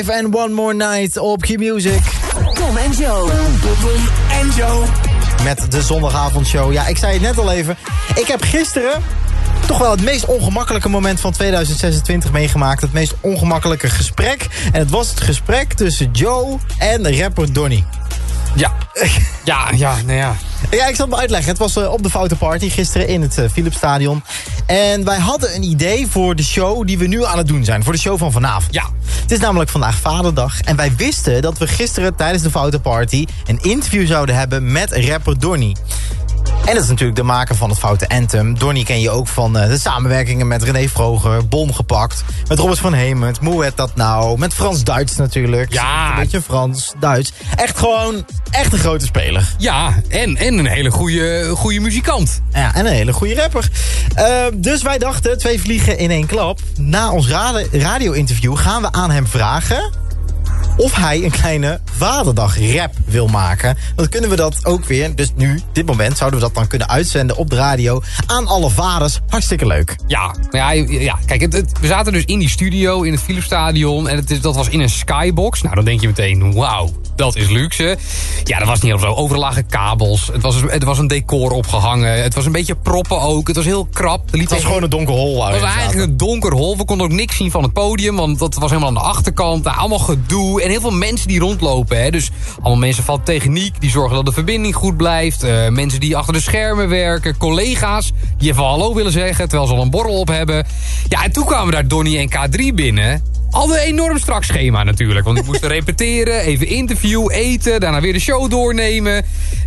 Live en One More Night op Q-Music. Tom en Joe. Tom en Joe. Met de zondagavondshow. Ja, ik zei het net al even. Ik heb gisteren toch wel het meest ongemakkelijke moment van 2026 meegemaakt. Het meest ongemakkelijke gesprek. En het was het gesprek tussen Joe en rapper Donny. Ja. Ja, Ja, ik zal het me uitleggen. Het was op de Foute Party gisteren in het Philipsstadion. En wij hadden een idee voor de show die we nu aan het doen zijn. Voor de show van vanavond. Ja. Het is namelijk vandaag Vaderdag. En wij wisten dat we gisteren tijdens de Foute Party een interview zouden hebben met rapper Donny. En dat is natuurlijk de maker van het Foute Anthem. Donny ken je ook van de samenwerkingen met René Vroger, Bom gepakt. Met Robert van Hemert, hoe heet dat nou? Met Frans Duits natuurlijk. Ja. Een beetje Frans, Duits. Echt een grote speler. Ja, en een hele goede muzikant. Ja, en een hele goede rapper. Dus wij dachten, 2 vliegen in 1 klap. Na ons radio-interview gaan we aan hem vragen of hij een kleine Vaderdag-rap wil maken. Dan kunnen we dat ook weer, dus nu, dit moment, zouden we dat dan kunnen uitzenden op de radio aan alle vaders. Hartstikke leuk. Ja, kijk, we zaten dus in die studio in het Philipsstadion en dat was in een skybox. Nou, dan denk je meteen, wauw, dat is luxe. Ja, dat was niet heel zo. Overlagen kabels. Het was een decor opgehangen. Het was een beetje proppen ook. Het was heel krap. Het was gewoon een donker hol. Het was eigenlijk een donker hol. We konden ook niks zien van het podium, want dat was helemaal aan de achterkant. Allemaal gedoe en heel veel mensen die rondlopen. Hè. Dus allemaal mensen van techniek die zorgen dat de verbinding goed blijft. Mensen die achter de schermen werken. Collega's die even hallo willen zeggen terwijl ze al een borrel op hebben. Ja, en toen kwamen daar Donny en K3 binnen. Al een enorm strak schema natuurlijk. Want ik moest repeteren, even interview, eten, daarna weer de show doornemen.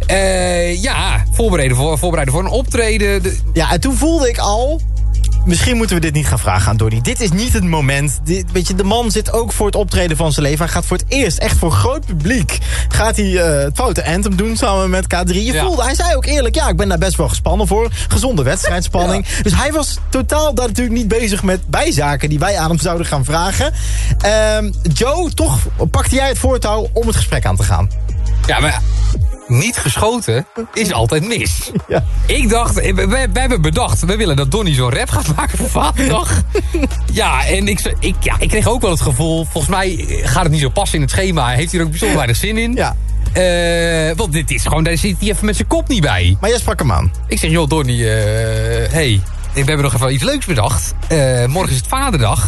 Voorbereiden voor een optreden. Ja, en toen voelde ik al, misschien moeten we dit niet gaan vragen aan Donny. Dit is niet het moment. Weet je, de man zit ook voor het optreden van zijn leven. Hij gaat voor het eerst, echt voor groot publiek, gaat hij het Foute Anthem doen samen met K3. Hij zei ook eerlijk, ja, ik ben daar best wel gespannen voor. Gezonde wedstrijdspanning. Ja. Dus hij was totaal daar natuurlijk niet bezig met bijzaken die wij aan hem zouden gaan vragen. Joe, toch pakte jij het voortouw om het gesprek aan te gaan. Ja, maar niet geschoten is altijd mis. Ja. Ik dacht, we hebben bedacht, we willen dat Donny zo'n rap gaat maken voor Vaderdag. Ja, en ik kreeg ook wel het gevoel, volgens mij gaat het niet zo passen in het schema. Heeft hij er ook bijzonder weinig zin in. Ja. Want dit is gewoon, daar zit hij even met zijn kop niet bij. Maar jij sprak hem aan. Ik zeg, joh Donny, hey, we hebben nog even iets leuks bedacht. Morgen is het Vaderdag.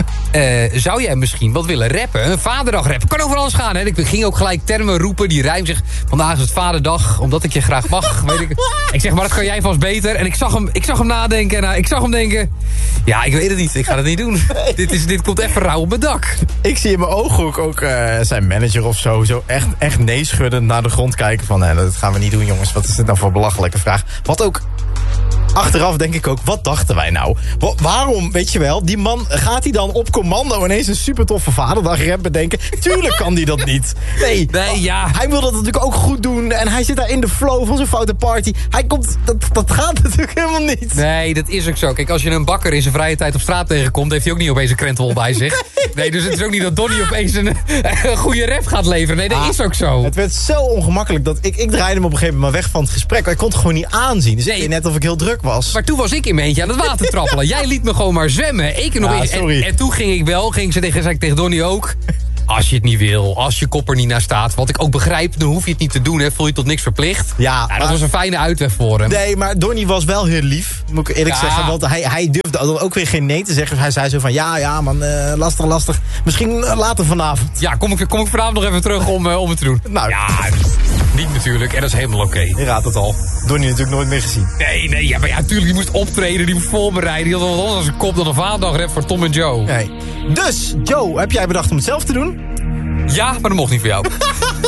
Zou jij misschien wat willen rappen? Een Vaderdag rappen. Kan over alles gaan, hè? Ik ging ook gelijk termen roepen die rijm zich. Vandaag is het Vaderdag, omdat ik je graag mag. Weet ik. Ik zeg, maar dat kan jij vast beter. En ik zag hem nadenken. En ik zag hem denken, ja, ik weet het niet. Ik ga het niet doen. Dit komt even rauw op mijn dak. Ik zie in mijn ooghoek ook zijn manager of zo echt neeschuddend naar de grond kijken van, dat gaan we niet doen, jongens. Wat is dit nou voor belachelijke vraag? Wat ook achteraf denk ik ook, wat dachten wij nou? Waarom, weet je wel, die man, gaat hij dan op commando ineens een super toffe Vaderdag rap bedenken? Tuurlijk kan die dat niet. Nee, ja. Hij wil dat natuurlijk ook goed doen en hij zit daar in de flow van zijn Foute Party. Dat gaat natuurlijk helemaal niet. Nee, dat is ook zo. Kijk, als je een bakker in zijn vrije tijd op straat tegenkomt, heeft hij ook niet opeens een krentenbol bij zich. Nee, dus het is ook niet dat Donny opeens een goede rap gaat leveren. Nee, dat is ook zo. Het werd zo ongemakkelijk dat ik draaide hem op een gegeven moment maar weg van het gesprek. Ik kon het gewoon niet aanzien. Dus ik deed net of ik heel druk was. Maar toen was ik in mijn eentje aan het water trappelen. Jij liet me gewoon maar zwemmen. En toen zei ik tegen Donny ook, als je het niet wil, als je kop er niet naar staat, wat ik ook begrijp, dan hoef je het niet te doen, hè, voel je tot niks verplicht. Ja, dat was een fijne uitweg voor hem. Nee, maar Donny was wel heel lief, moet ik eerlijk zeggen, want hij durfde dan ook weer geen nee te zeggen. Dus hij zei zo van, ja man, lastig. Misschien later vanavond. Ja, kom ik vanavond nog even terug om het te doen. Nou, ja, niet natuurlijk, en dat is helemaal oké. Je raadt het al. Donny natuurlijk nooit meer gezien. Nee, ja, maar ja, natuurlijk, die moest optreden, die moest voorbereiden. Die had wat anders als een kop dan een Vaderdag voor Tom en Joe. Nee. Dus, Joe, heb jij bedacht om het zelf te doen? Ja, maar dat mocht niet voor jou.